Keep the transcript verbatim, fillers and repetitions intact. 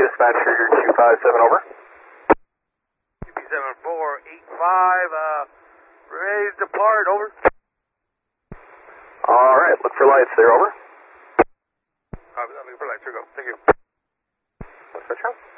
dispatch for your two five seven, over. U P seven four eight five, uh, ready to depart, over. Alright, look for lights there, over. I'm looking for lights, here we go, thank you. Switch out.